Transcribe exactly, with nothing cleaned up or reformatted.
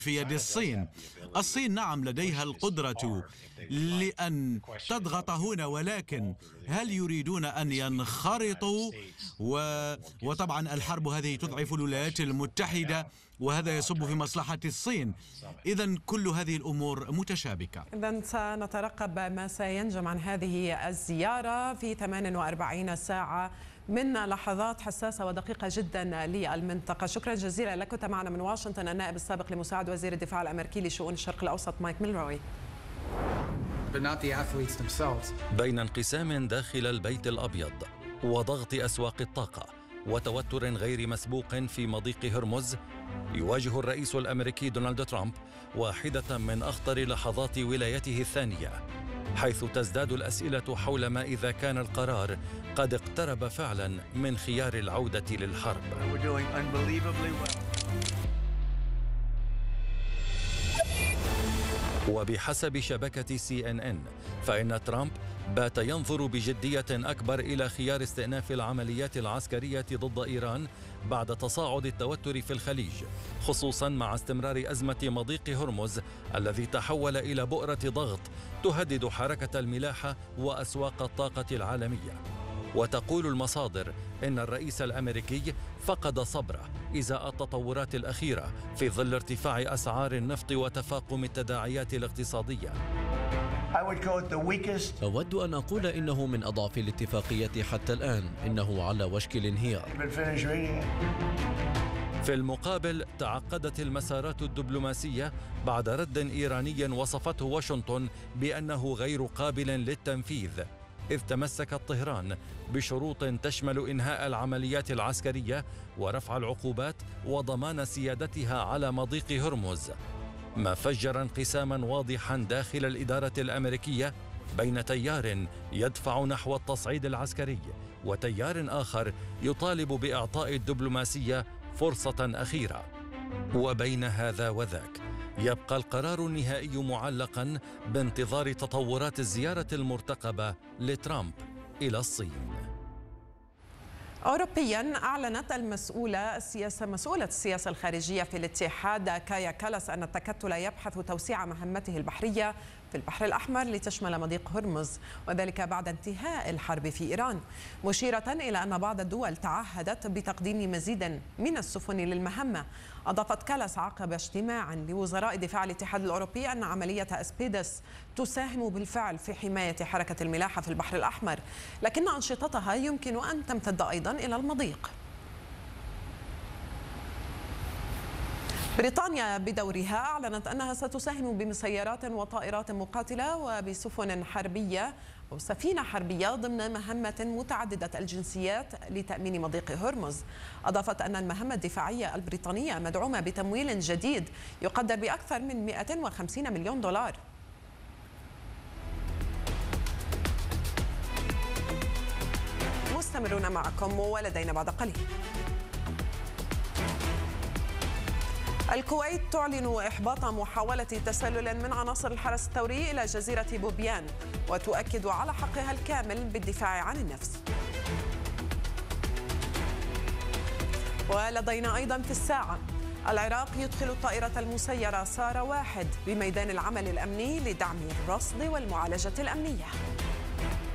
في يد الصين. الصين نعم لديها القدرة لأن تضغط هنا، ولكن هل يريدون أن ينخرطوا؟ و... وطبعا الحرب هذه تضعف الولايات المتحدة، وهذا يصب في مصلحة الصين. إذن كل هذه الأمور متشابكة. إذن سنترقب ما سينجم عن هذه الزيارة في ثمان وأربعين ساعة من لحظات حساسة ودقيقة جدا للمنطقة. شكرا جزيلا لك. كنت معنا من واشنطن النائب السابق لمساعد وزير الدفاع الأمريكي لشؤون الشرق الأوسط مايك ميلروي. بين انقسام داخل البيت الأبيض وضغط أسواق الطاقة وتوتر غير مسبوق في مضيق هرمز، يواجه الرئيس الأمريكي دونالد ترامب واحدة من أخطر لحظات ولايته الثانية، حيث تزداد الأسئلة حول ما إذا كان القرار قد اقترب فعلا من خيار العودة للحرب. وبحسب شبكة سي إن إن فإن ترامب بات ينظر بجدية أكبر إلى خيار استئناف العمليات العسكرية ضد إيران بعد تصاعد التوتر في الخليج، خصوصا مع استمرار أزمة مضيق هرمز الذي تحول إلى بؤرة ضغط تهدد حركة الملاحة وأسواق الطاقة العالمية. وتقول المصادر إن الرئيس الأمريكي فقد صبره إزاء التطورات الأخيرة في ظل ارتفاع أسعار النفط وتفاقم التداعيات الاقتصادية. أود أن أقول إنه من أضعف الاتفاقية حتى الآن، إنه على وشك الانهيار. في المقابل تعقدت المسارات الدبلوماسية بعد رد إيراني وصفته واشنطن بأنه غير قابل للتنفيذ، إذ تمسكت طهران بشروط تشمل إنهاء العمليات العسكرية ورفع العقوبات وضمان سيادتها على مضيق هرمز، ما فجر انقساما واضحا داخل الإدارة الأمريكية بين تيار يدفع نحو التصعيد العسكري وتيار آخر يطالب بإعطاء الدبلوماسية فرصة أخيرة. وبين هذا وذاك يبقى القرار النهائي معلقا بانتظار تطورات الزيارة المرتقبة لترامب إلى الصين. أوروبيا أعلنت المسؤولة السياسة مسؤولة السياسة الخارجية في الاتحاد كايا كالاس أن التكتل يبحث توسيع مهمته البحرية في البحر الأحمر لتشمل مضيق هرمز، وذلك بعد انتهاء الحرب في إيران، مشيرة إلى أن بعض الدول تعهدت بتقديم مزيد من السفن للمهمة. أضافت كالاس عقب اجتماع لوزراء دفاع الاتحاد الأوروبي أن عملية أسبيدس تساهم بالفعل في حماية حركة الملاحة في البحر الأحمر، لكن أنشطتها يمكن أن تمتد أيضا إلى المضيق. بريطانيا بدورها أعلنت أنها ستساهم بمسيرات وطائرات مقاتلة وبسفن حربية أو سفينة حربية ضمن مهمة متعددة الجنسيات لتأمين مضيق هرمز. أضافت أن المهمة الدفاعية البريطانية مدعومة بتمويل جديد يقدر بأكثر من مئة وخمسين مليون دولار. مستمرون معكم ولدينا بعد قليل. الكويت تعلن إحباط محاولة تسلل من عناصر الحرس الثوري إلى جزيرة بوبيان، وتؤكد على حقها الكامل بالدفاع عن النفس. ولدينا أيضا في الساعة: العراق يدخل الطائرة المسيرة سارة واحد بميدان العمل الأمني لدعم الرصد والمعالجة الأمنية.